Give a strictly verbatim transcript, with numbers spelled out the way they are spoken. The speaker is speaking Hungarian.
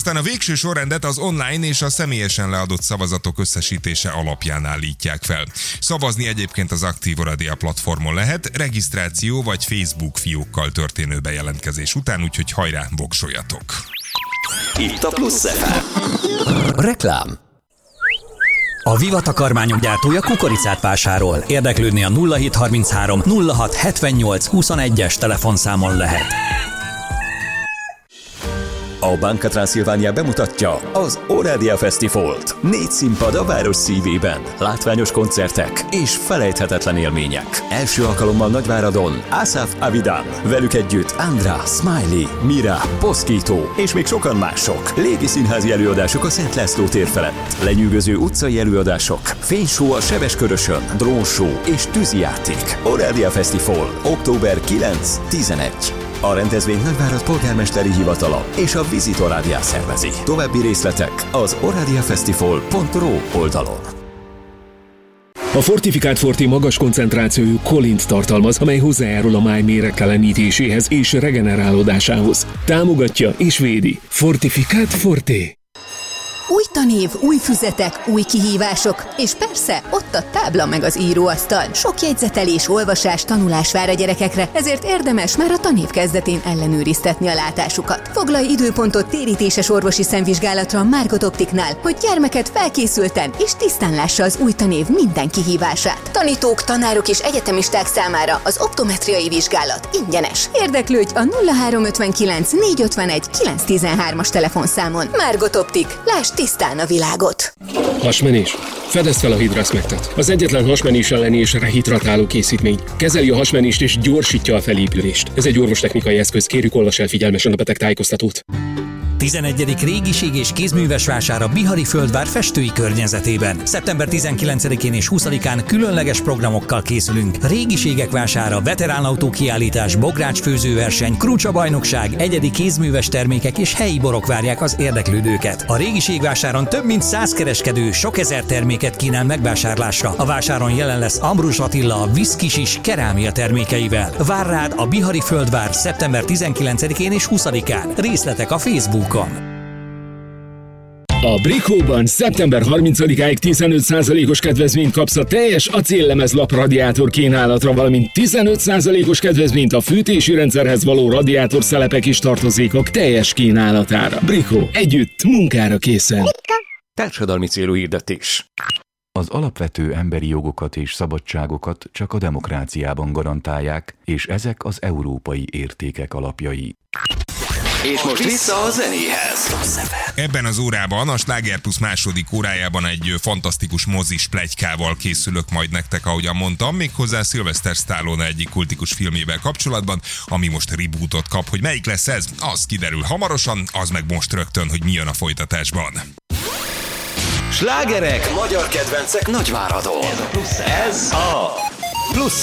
Aztán a végső sorrendet az online és a személyesen leadott szavazatok összesítése alapján állítják fel. Szavazni egyébként az Aktív Radia platformon lehet, regisztráció vagy Facebook fiókkal történő bejelentkezés után, úgyhogy hajrá, voksoljatok! Itt a Plusz ef em. Reklám. A Viva takarmányok gyártója kukoricát vásárol. Érdeklődni a nulla hét harminchárom nulla hat hetvennyolc huszonegyes telefonszámon lehet. A Banca Transilvania bemutatja az Orádia Fesztivált. Négy színpad a város szívében, látványos koncertek és felejthetetlen élmények. Első alkalommal Nagyváradon Asaf Avidan, velük együtt Andra, Smiley, Mira, Poszkító és még sokan mások. Légi színházi előadások a Szent László tér felett, lenyűgöző utcai előadások, fényshow a Sebeskörösön, drónshow és tűzijáték. Orádia Fesztivál, október kilenc-tizenegy. A rendezvény Nagyvárad polgármesteri hivatala és a Visit Orádia szervezi. További részletek az oradiafesztivál pont ru oldalon. A Fortifikált Forté magas koncentrációjú kolint tartalmaz, amely hozzájárul a máj méregtelenítéséhez és regenerálódásához. Támogatja és védi. Fortifikált Forté. Új tanév, új füzetek, új kihívások, és persze ott a tábla meg az íróasztal. Sok jegyzetelés, olvasás, tanulás vár a gyerekekre, ezért érdemes már a tanév kezdetén ellenőriztetni a látásukat. Foglalj időpontot térítéses orvosi szemvizsgálatra a Margot Optiknál, hogy gyermeket felkészülten és tisztán lássa az új tanév minden kihívását. Tanítók, tanárok és egyetemisták számára az optometriai vizsgálat ingyenes. Érdeklődj a nulla három ötvenkilenc négyszázötvenegy kilencszáztizenhármas telefonszámon. Margot Optik, lásd tisztán a világot. Hasmenés. Fedezd fel a Hidrasmectet. Az egyetlen hasmenés elleni és rehidratáló készítmény. Kezeli a hasmenést és gyorsítja a felépülést. Ez egy orvostechnikai eszköz, kérjük olvass el figyelmesen a beteg tájékoztatót. tizenegyedik régiség és kézműves vásár a Bihari Földvár festői környezetében. szeptember tizenkilencedikén és huszadikán különleges programokkal készülünk. Régiségek vására, veteránautó kiállítás, bográcsfőzőverseny, krucsa-bajnokság, egyedi kézműves termékek és helyi borok várják az érdeklődőket. A régiségvásáron több mint száz kereskedő sok ezer terméket kínál megvásárlásra. A vásáron jelen lesz Ambrus Attila a Viszkisis kerámia termékeivel. Vár rád a Bihari Földvár szeptember tizenkilencedikén és huszadikán. Részletek a Facebookon. A Bricoban szeptember harmincadikáig tizenöt százalékos kedvezményt kapsz a teljes acéllemez lapradiátor kínálatra, valamint tizenöt százalékos kedvezményt a fűtési rendszerhez való radiátor szelepek és tartozékok teljes kínálatára. Brico, együtt, munkára készen. Társadalmi célú hirdetés. Az alapvető emberi jogokat és szabadságokat csak a demokráciában garantálják, és ezek az európai értékek alapjai. És most vissza a zenéhez. Ebben az órában, a Sláger Plusz második órájában egy fantasztikus mozis pletykával készülök majd nektek, ahogyan mondtam, méghozzá Sylvester Stallone egyik kultikus filmével kapcsolatban, ami most rebootot kap. Hogy melyik lesz ez, az kiderül hamarosan, az meg most rögtön, hogy mi jön a folytatásban. Slágerek, magyar kedvencek Nagyváradon. Ez a Plusz